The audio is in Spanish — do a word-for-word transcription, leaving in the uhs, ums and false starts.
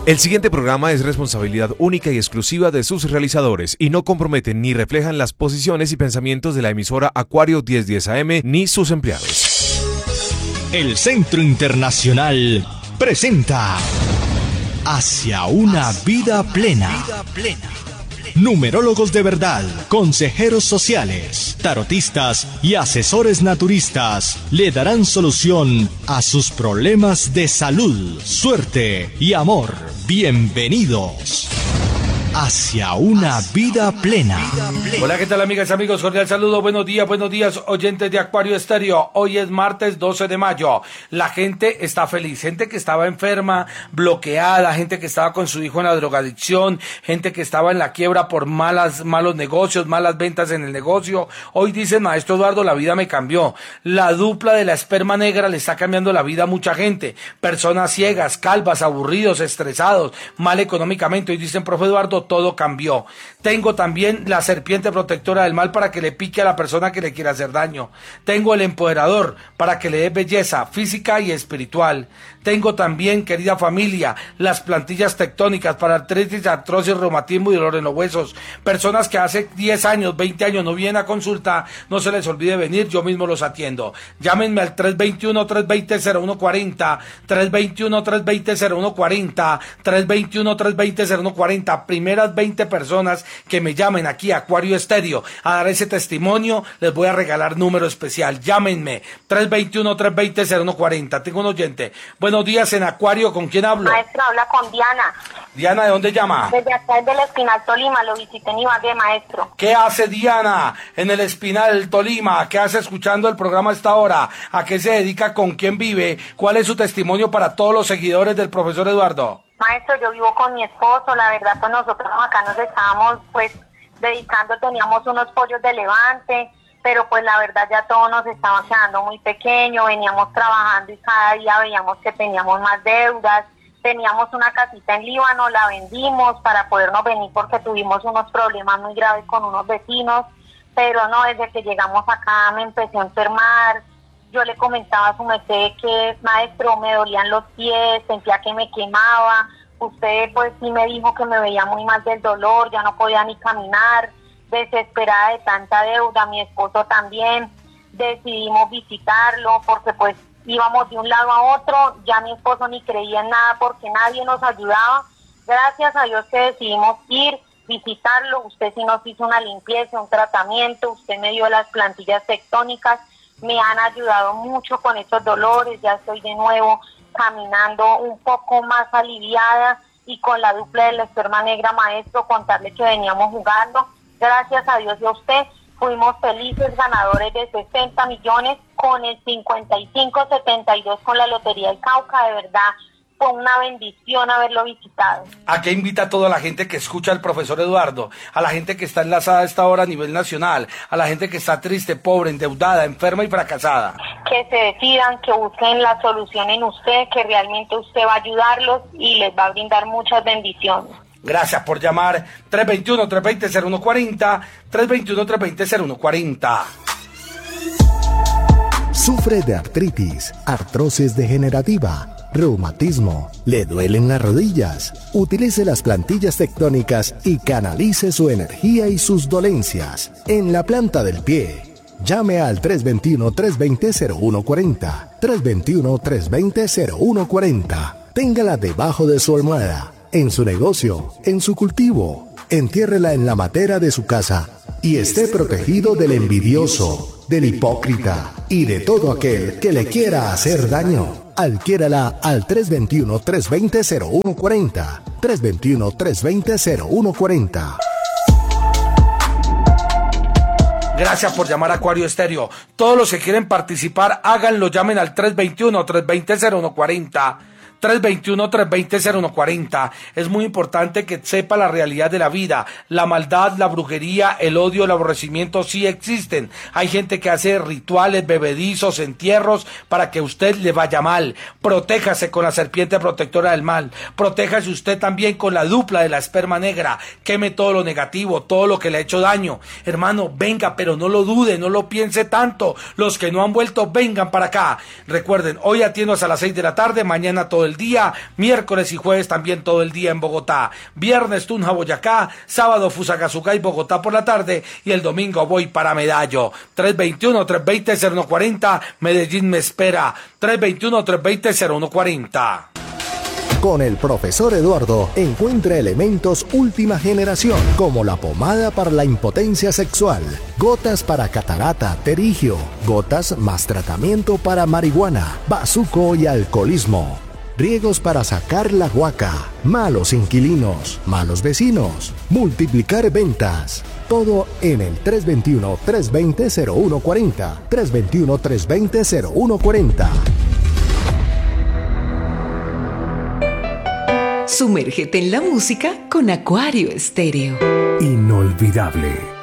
El siguiente programa es responsabilidad única y exclusiva de sus realizadores y no comprometen ni reflejan las posiciones y pensamientos de la emisora Acuario diez diez A M ni sus empleados. El Centro Internacional presenta Hacia una vida plena. Numerólogos de verdad, consejeros sociales, tarotistas y asesores naturistas le darán solución a sus problemas de salud, suerte y amor. Bienvenidos hacia una vida plena. Hola, ¿qué tal, amigas y amigos? Cordial saludo, buenos días, buenos días, oyentes de Acuario Estéreo. Hoy es martes doce de mayo. La gente está feliz, gente que estaba enferma, bloqueada, gente que estaba con su hijo en la drogadicción, gente que estaba en la quiebra por malas, malos negocios, malas ventas en el negocio. Hoy dicen, maestro Eduardo, la vida me cambió. La dupla de la esperma negra le está cambiando la vida a mucha gente. Personas ciegas, calvas, aburridos, estresados, mal económicamente. Hoy dicen, profe Eduardo, todo cambió. Tengo también la serpiente protectora del mal para que le pique a la persona que le quiera hacer daño. Tengo el empoderador para que le dé belleza física y espiritual. Tengo también, querida familia, las plantillas tectónicas para artritis, artrosis, reumatismo y dolor en los huesos. Personas que hace diez años, veinte años no vienen a consulta, no se les olvide venir, yo mismo los atiendo. Llámenme al tres dos uno, tres dos cero, cero uno cuatro cero, tres dos uno, tres dos cero, cero uno cuatro cero, tres dos uno, tres dos cero, cero uno cuatro cero. Primeras veinte personas que me llamen aquí a Acuario Estéreo a dar ese testimonio, les voy a regalar número especial. Llámenme, tres dos uno, tres dos cero, cero uno cuatro cero. Tengo un oyente. Buenos días en Acuario, ¿con quién hablo? Maestro, habla con Diana. Diana, ¿de dónde llama? Desde acá, desde el Espinal, Tolima, lo visité en Ibagué, maestro. ¿Qué hace Diana en el Espinal, Tolima? ¿Qué hace escuchando el programa a esta hora? ¿A qué se dedica? ¿Con quién vive? ¿Cuál es su testimonio para todos los seguidores del profesor Eduardo? Maestro, yo vivo con mi esposo, la verdad, pues nosotros acá nos estábamos, pues, dedicando, teníamos unos pollos de levante, pero pues la verdad ya todo nos estaba quedando muy pequeño, veníamos trabajando y cada día veíamos que teníamos más deudas, teníamos una casita en Líbano, la vendimos para podernos venir porque tuvimos unos problemas muy graves con unos vecinos, pero no, desde que llegamos acá me empecé a enfermar. Yo le comentaba a su merced que, maestro, me dolían los pies, sentía que me quemaba. Usted pues sí me dijo que me veía muy mal del dolor, ya no podía ni caminar, desesperada de tanta deuda, mi esposo también. Decidimos visitarlo porque pues íbamos de un lado a otro, ya mi esposo ni creía en nada porque nadie nos ayudaba. Gracias a Dios que decidimos ir, visitarlo. Usted sí nos hizo una limpieza, un tratamiento, usted me dio las plantillas tectónicas, me han ayudado mucho con estos dolores, ya estoy de nuevo caminando un poco más aliviada y con la dupla de la esperma negra, maestro, contarle que veníamos jugando, gracias a Dios y a usted, fuimos felices ganadores de sesenta millones con el cincuenta y cinco setenta y dos con la Lotería del Cauca, de verdad. Fue una bendición haberlo visitado. ¿A qué invita a toda la gente que escucha al profesor Eduardo? A la gente que está enlazada a esta hora a nivel nacional, a la gente que está triste, pobre, endeudada, enferma y fracasada. Que se decidan, que busquen la solución en usted, que realmente usted va a ayudarlos y les va a brindar muchas bendiciones. Gracias por llamar. tres dos uno, tres dos cero, cero uno cuatro cero, tres dos uno, tres dos cero, cero uno cuatro cero. Sufre de artritis, artrosis degenerativa, reumatismo, le duelen las rodillas. Utilice las plantillas tectónicas y canalice su energía y sus dolencias en la planta del pie. Llame al tres dos uno, tres dos cero, cero uno cuatro cero, tres dos uno, tres dos cero, cero uno cuatro cero. Téngala debajo de su almohada, en su negocio, en su cultivo. Entiérrela en la matera de su casa y esté protegido del envidioso, del hipócrita y de todo aquel que le quiera hacer daño. Adquiérala al tres dos uno, tres dos cero, cero uno cuatro cero, tres dos uno, tres dos cero, cero uno cuatro cero. Gracias por llamar a Acuario Estéreo. Todos los que quieren participar, háganlo, llamen al tres dos uno, tres dos cero, cero uno cuatro cero. tres dos uno, tres dos cero, cero uno cuatro cero. Es muy importante que sepa la realidad de la vida. La maldad, la brujería, el odio, el aborrecimiento sí existen. Hay gente que hace rituales, bebedizos, entierros para que usted le vaya mal. Protéjase con la serpiente protectora del mal. Protéjase usted también con la dupla de la esperma negra. Queme todo lo negativo, todo lo que le ha hecho daño. Hermano, venga, pero no lo dude, no lo piense tanto. Los que no han vuelto, vengan para acá. Recuerden, hoy atiendo hasta las seis de la tarde, mañana todo el día, miércoles y jueves también todo el día en Bogotá, viernes Tunja, Boyacá, sábado Fusagasugá y Bogotá por la tarde y el domingo voy para Medallo. tres veintiuno, tres veinte, cero uno cuarenta, Medellín me espera, tres veintiuno, tres veinte, cero uno cuarenta. Con el profesor Eduardo encuentra elementos última generación, como la pomada para la impotencia sexual, gotas para catarata, terigio, gotas más tratamiento para marihuana, bazuco y alcoholismo, riegos para sacar la guaca, malos inquilinos, malos vecinos, multiplicar ventas. Todo en el tres veintiuno, tres veinte, cero uno cuarenta, tres veintiuno, tres veinte, cero uno cuarenta. Sumérgete en la música con Acuario Estéreo. Inolvidable.